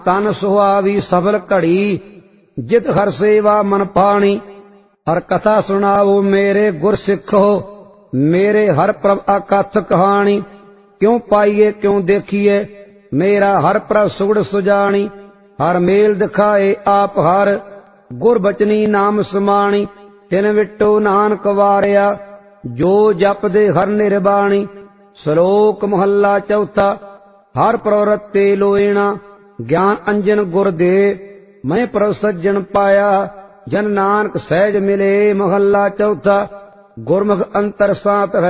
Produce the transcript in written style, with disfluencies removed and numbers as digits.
ਤਨ ਸੁਹਾਵੀ ਸਫਲ ਘੜੀ, ਜਿਤ ਹਰ ਸੇਵਾ ਮਨ ਪਾਣੀ। ਹਰ ਕਥਾ ਸੁਣਾਵੋ ਮੇਰੇ ਗੁਰ ਸਿੱਖੋ, ਮੇਰੇ ਹਰ ਪ੍ਰਭ ਅਕਥ ਕਹਾਣੀ। ਕਿਉ ਪਾਈਏ ਕਿਉ ਦੇਖੀਏ, ਮੇਰਾ ਹਰ ਪ੍ਰਭ ਸੁਗੜ ਸੁਜਾਣੀ। ਹਰ ਮੇਲ ਦਿਖਾਏ ਆਪ ਹਰ, ਗੁਰ ਬਚਨੀ ਨਾਮ ਸਮਾਣੀ। ਤਿਨ ਵਿਟੋ ਨਾਨਕ ਵਾਰਿਆ, ਜੋ ਜਪਦੇ ਹਰ ਨਿਰਬਾਣੀ। ਸ਼ਲੋਕ ਮਹੱਲਾ ਚੌਥਾ। ਹਰ ਪ੍ਰਵਰਤੇ ਲੋਇਣਾ, ਗਿਆਨ ਅੰਜਨ ਗੁਰ ਦੇ। ਮੈਂ ਪ੍ਰਭ ਸੱਜਣ ਪਾਇਆ, ਜਨ ਨਾਨਕ ਸਹਿਜ ਮਿਲੇ। ਮਹੱਲਾ ਚੌਥਾ। ਗੁਰਮੁਖ ਅੰਤਰ ਸਾਤ